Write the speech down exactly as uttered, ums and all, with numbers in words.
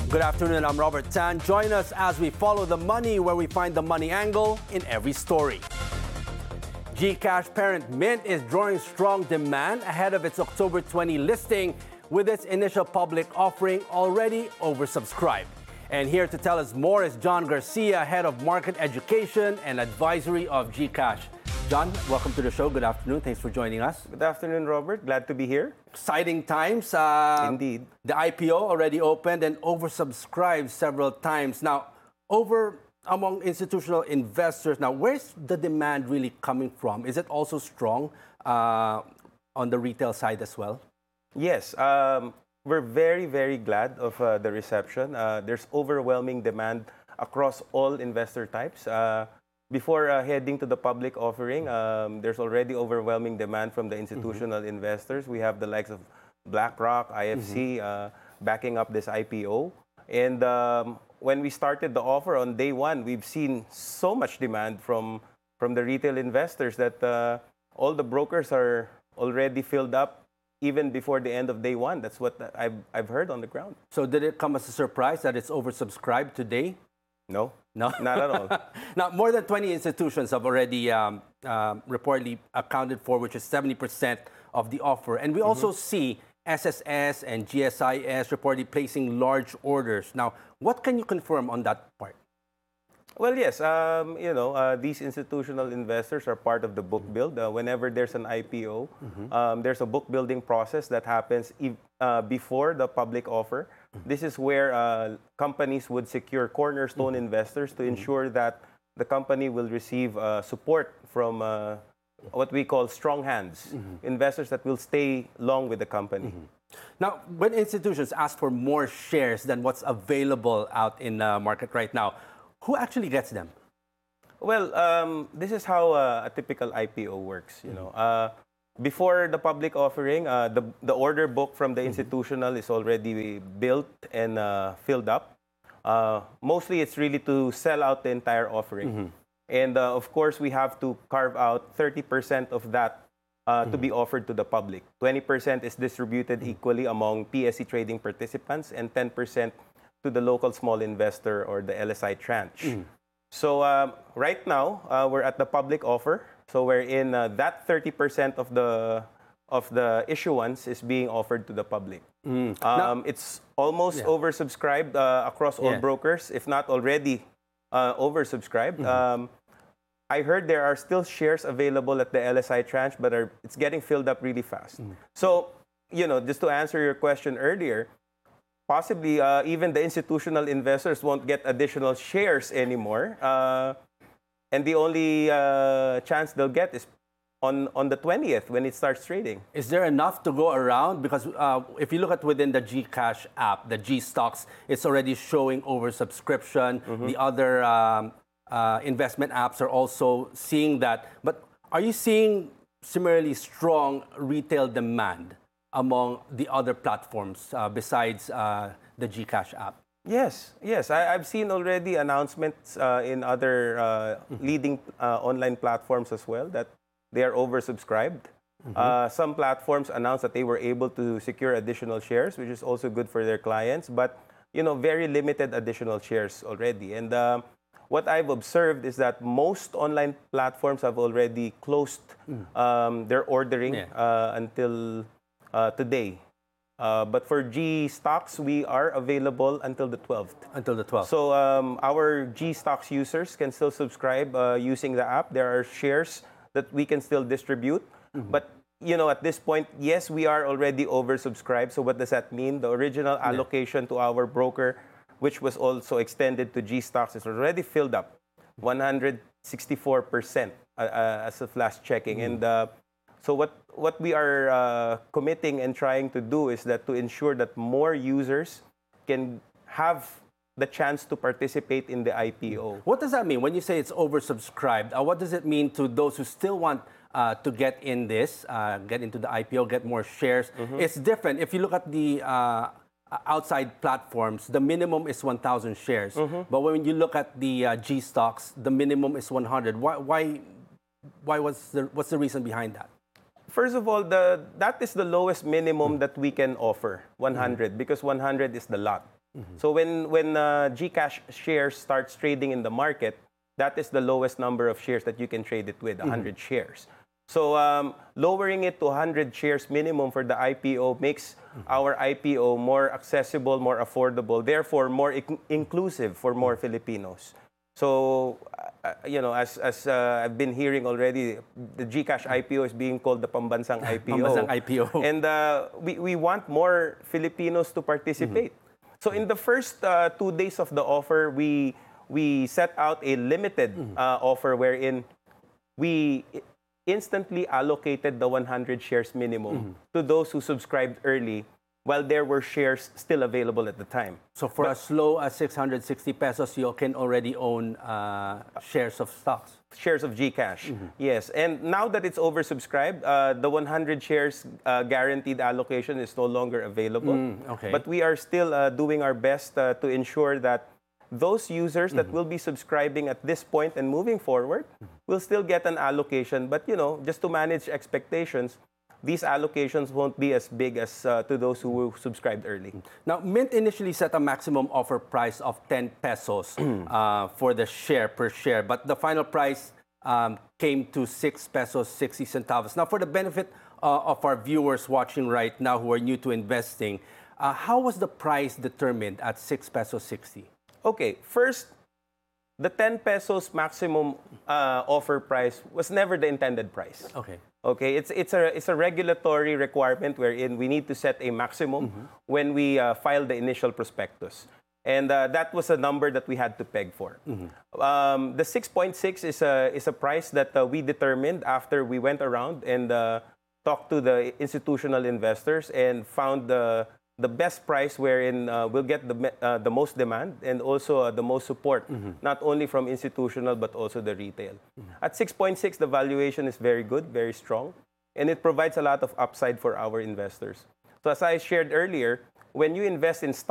Good afternoon, I'm Robert Tan. Join us as we follow the money, where we find the money angle in every story. GCash parent Mint is drawing strong demand ahead of its October twentieth listing, with its initial public offering already oversubscribed. And here to tell us more is John Garcia, Head of Market Education and Advisory of GCash. John, welcome to the show. Good afternoon. Thanks for joining us. Good afternoon, Robert. Glad to be here. Exciting times. Uh, Indeed. The I P O already opened and oversubscribed several times. Now, over among institutional investors, now, where's the demand really coming from? Is it also strong uh, on the retail side as well? Yes. Um, we're very, very glad of uh, the reception. Uh, there's overwhelming demand across all investor types. Uh, Before uh, heading to the public offering, um, there's already overwhelming demand from the institutional mm-hmm. investors. We have the likes of BlackRock, I F C, mm-hmm. uh, backing up this I P O. And um, when we started the offer on day one, we've seen so much demand from, from the retail investors that uh, all the brokers are already filled up even before the end of day one. That's what I've, I've heard on the ground. So did it come as a surprise that it's oversubscribed today? No. No? Not at all. Now, more than twenty institutions have already um, um, reportedly accounted for, which is seventy percent of the offer. And we mm-hmm. also see S S S and G S I S reportedly placing large orders. Now, what can you confirm on that part? Well, yes. Um, you know, uh, these institutional investors are part of the book build. Uh, whenever there's an I P O, mm-hmm. um, there's a book building process that happens e- uh, before the public offer. This is where uh, companies would secure cornerstone mm-hmm. investors to ensure that the company will receive uh, support from uh, what we call strong hands, mm-hmm. investors that will stay long with the company. Mm-hmm. Now, when institutions ask for more shares than what's available out in the market right now, who actually gets them? Well, um, this is how uh, a typical I P O works. You mm-hmm. know, uh, before the public offering, uh, the the order book from the mm-hmm. institutional is already built and uh, filled up. Uh, mostly, it's really to sell out the entire offering, mm-hmm. and uh, of course, we have to carve out thirty percent of that uh, mm-hmm. to be offered to the public. twenty percent is distributed mm-hmm. equally among P S E trading participants, and ten percent to the local small investor or the L S I tranche. Mm. So um, right now, uh, we're at the public offer. So we're in uh, that thirty percent of the of the issuance is being offered to the public. Mm. Um, now, it's almost yeah. oversubscribed uh, across all yeah. brokers, if not already uh, oversubscribed. Mm-hmm. Um, I heard there are still shares available at the L S I tranche, but are, it's getting filled up really fast. Mm. So, you know, just to answer your question earlier, possibly uh, even the institutional investors won't get additional shares anymore. Uh, and the only uh, chance they'll get is on, on the twentieth when it starts trading. Is there enough to go around? Because uh, if you look at within the GCash app, the G Stocks, it's already showing oversubscription. Mm-hmm. The other um, uh, investment apps are also seeing that. But are you seeing similarly strong retail demand among the other platforms uh, besides uh, the GCash app? Yes, yes. I, I've seen already announcements uh, in other uh, mm-hmm. leading uh, online platforms as well that they are oversubscribed. Mm-hmm. Uh, some platforms announced that they were able to secure additional shares, which is also good for their clients, but you know, very limited additional shares already. And uh, what I've observed is that most online platforms have already closed mm. um, their ordering yeah. uh, until Uh, today. Uh, but for G Stocks, we are available until the twelfth. Until the twelfth. So um, our G Stocks users can still subscribe uh, using the app. There are shares that we can still distribute. Mm-hmm. But, you know, at this point, yes, we are already oversubscribed. So what does that mean? The original yeah. allocation to our broker, which was also extended to G Stocks, is already filled up. one hundred sixty-four percent uh, uh, as of last checking. Mm-hmm. And uh, So what, what we are uh, committing and trying to do is that to ensure that more users can have the chance to participate in the I P O. What does that mean when you say it's oversubscribed? Uh, what does it mean to those who still want uh, to get in this, uh, get into the I P O, get more shares? Mm-hmm. It's different. If you look at the uh, outside platforms, the minimum is one thousand shares. Mm-hmm. But when you look at the uh, G Stocks, the minimum is one hundred. Why, why, why was the, what's the reason behind that? First of all, the that is the lowest minimum that we can offer, one hundred, mm-hmm. because one hundred is the lot. So when, when uh, GCash shares starts trading in the market, that is the lowest number of shares that you can trade it with, one hundred shares. So um, lowering it to one hundred shares minimum for the I P O makes our I P O more accessible, more affordable, therefore more in- inclusive for more Filipinos. So, uh, you know, as, as uh, I've been hearing already, the GCash I P O is being called the Pambansang I P O. Pambansang I P O. And uh, we, we want more Filipinos to participate. Mm-hmm. So in the first uh, two days of the offer, we, we set out a limited mm-hmm. uh, offer wherein we instantly allocated the one hundred shares minimum mm-hmm. to those who subscribed early while there were shares still available at the time. So for but, as low as six hundred sixty pesos, you can already own uh, shares of stocks? Shares of GCash, mm-hmm. yes. And now that it's oversubscribed, uh, the one hundred shares uh, guaranteed allocation is no longer available. Mm, okay. But we are still uh, doing our best uh, to ensure that those users that mm-hmm. will be subscribing at this point and moving forward will still get an allocation. But, you know, just to manage expectations, these allocations won't be as big as uh, to those who subscribed early. Now, Mint initially set a maximum offer price of ten pesos uh, for the share per share, but the final price um, came to six pesos sixty centavos. Now, for the benefit uh, of our viewers watching right now who are new to investing, uh, how was the price determined at six pesos sixty? Okay, first, the ten pesos maximum uh, offer price was never the intended price. Okay. Okay, it's it's a it's a regulatory requirement wherein we need to set a maximum mm-hmm. when we uh, file the initial prospectus, and uh, that was a number that we had to peg for. Mm-hmm. Um, the six point six is a is a price that uh, we determined after we went around and uh, talked to the institutional investors and found the the best price wherein uh, we'll get the uh, the most demand and also uh, the most support, mm-hmm. not only from institutional but also the retail. Mm-hmm. At six point six, the valuation is very good, very strong, and it provides a lot of upside for our investors. So as I shared earlier, when you invest in stocks,